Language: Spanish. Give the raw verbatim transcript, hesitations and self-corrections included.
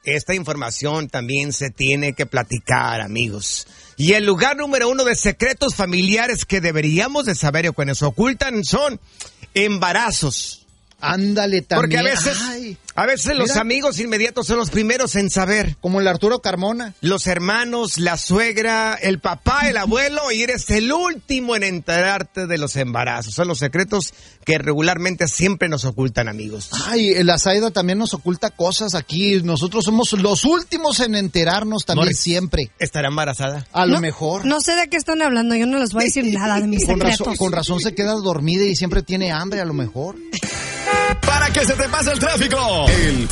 esta información también se tiene que platicar, amigos. Y el lugar número uno de secretos familiares que deberíamos de saber o que nos ocultan son embarazos. Ándale también. Porque a veces, Ay, a veces los amigos inmediatos son los primeros en saber. Como el Arturo Carmona. Los hermanos, la suegra, el papá, el abuelo, y eres el último en enterarte de los embarazos. Son los secretos que regularmente siempre nos ocultan, amigos. Ay, la Zaida también nos oculta cosas aquí. Nosotros somos los últimos en enterarnos también Morris, siempre. ¿Estará embarazada? A lo no, mejor. No sé de qué están hablando, yo no les voy a decir nada de mis con secretos. Razón, con razón se queda dormida y siempre tiene hambre, a lo mejor. Para que se te pase el tráfico, el